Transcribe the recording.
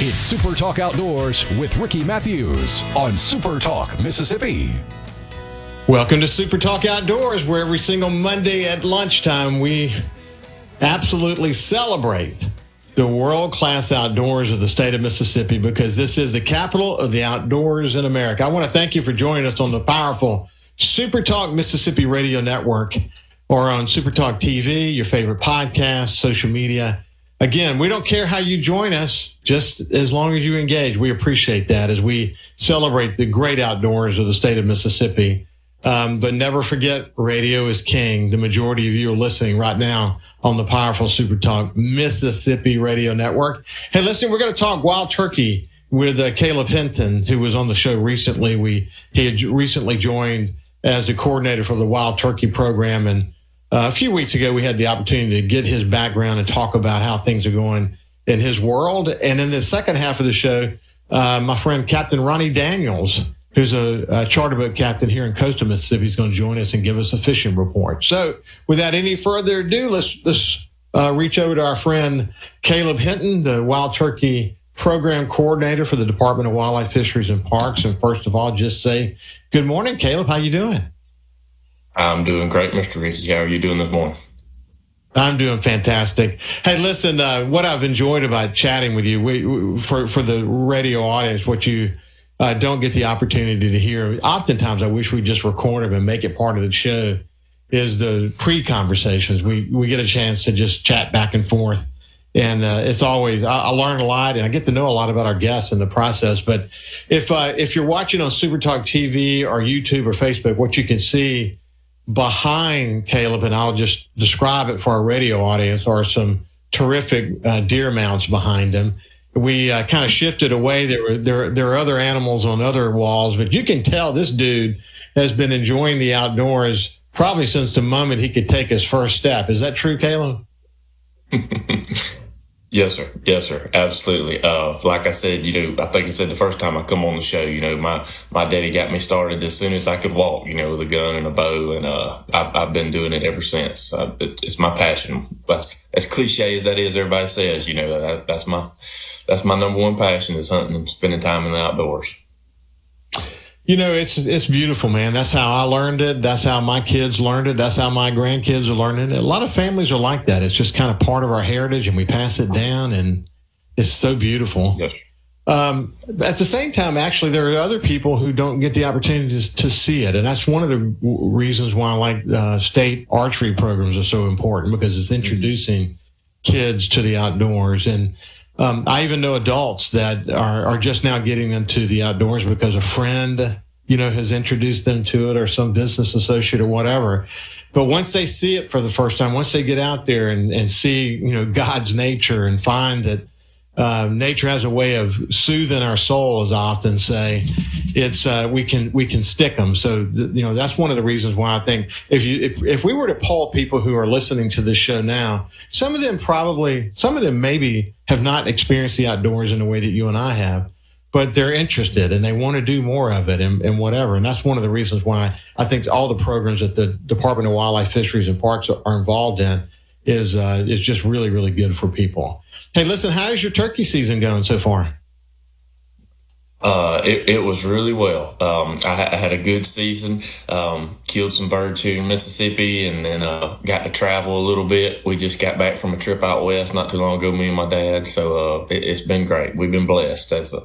It's Super Talk Outdoors with Ricky Matthews on Super Talk Mississippi. Welcome to Super Talk Outdoors, where every single Monday at lunchtime we absolutely celebrate the world-class outdoors of the state of Mississippi, because this is the capital of the outdoors in America. I want to thank you for joining us on the powerful Super Talk Mississippi Radio Network, or on Super Talk TV, your favorite podcast, social media. Again, we don't care how you join us, just as long as you engage. We appreciate that as we celebrate the great outdoors of the state of Mississippi. But never forget, radio is king. The majority of you are listening right now on the powerful Super Talk Mississippi Radio Network. Hey, listen, we're going to talk wild turkey with Caleb Hinton, who was on the show recently. He had recently joined as the coordinator for the wild turkey program, and a few weeks ago, we had the opportunity to get his background and talk about how things are going in his world. And in the second half of the show, my friend Captain Ronnie Daniels, who's a charter boat captain here in coastal Mississippi, is going to join us and give us a fishing report. So without any further ado, let's reach over to our friend Caleb Hinton, the wild turkey program coordinator for the Department of Wildlife, Fisheries, and Parks. And first of all, just say good morning, Caleb. How you doing? I'm doing great, Mr. Ricky. How are you doing this morning? I'm doing fantastic. Hey, listen, what I've enjoyed about chatting with you, for the radio audience, what you don't get the opportunity to hear, oftentimes I wish we just record them and make it part of the show, is the pre-conversations. We get a chance to just chat back and forth. And it's always, I learn a lot, and I get to know a lot about our guests in the process. But if you're watching on Super Talk TV or YouTube or Facebook, what you can see behind Caleb, and I'll just describe it for our radio audience, are some terrific deer mounts behind him. We kind of shifted away. There are other animals on other walls, but you can tell this dude has been enjoying the outdoors probably since the moment he could take his first step. Is that true, Caleb? Yes, sir. Yes, sir. Absolutely. Like I said, I think I said the first time I come on the show, my daddy got me started as soon as I could walk, with a gun and a bow. And I've been doing it ever since. It's my passion. That's as cliche as that is. Everybody says, that's my number one passion, is hunting and spending time in the outdoors. It's beautiful, man. That's how I learned it. That's how my kids learned it. That's how my grandkids are learning it. A lot of families are like that. It's just kind of part of our heritage, and we pass it down, and it's so beautiful. Yes. At the same time, actually, there are other people who don't get the opportunity to see it. And that's one of the reasons why I like state archery programs are so important, because it's introducing kids to the outdoors. And I even know adults that are just now getting into the outdoors because a friend, has introduced them to it, or some business associate or whatever. But once they see it for the first time, once they get out there and see, God's nature, and find that nature has a way of soothing our soul, as I often say, it's we can stick them. So that's one of the reasons why I think if we were to poll people who are listening to this show now, some of them maybe have not experienced the outdoors in the way that you and I have, but they're interested and they want to do more of it and whatever. And that's one of the reasons why I think all the programs that the Department of Wildlife, Fisheries, and Parks are involved in is just really, really good for people. Hey, listen, how's your turkey season going so far? It was really well. I had a good season, killed some birds here in Mississippi, and then got to travel a little bit. We just got back from a trip out west not too long ago, me and my dad. So it's been great. We've been blessed as